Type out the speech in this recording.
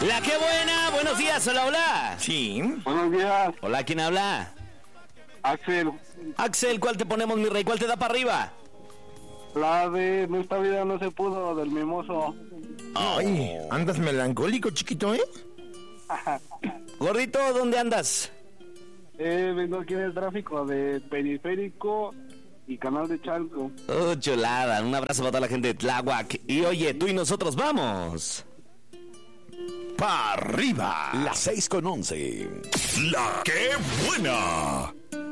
La que buena, buenos días, hola, hola. Sí. Buenos días, Hola, ¿quién habla? Axel. Axel, ¿cuál te ponemos, mi rey? ¿Cuál te da para arriba? La de En esta vida no se pudo, del mimoso. Ay, andas melancólico, chiquito, ¿eh? Gordito, ¿dónde andas? Vengo aquí en el tráfico de Periférico y Canal de Chalco. Oh, chulada, un abrazo para toda la gente de Tláhuac. Y oye, tú y nosotros vamos. ¡Pa' arriba! Las 6:11. ¡La que buena!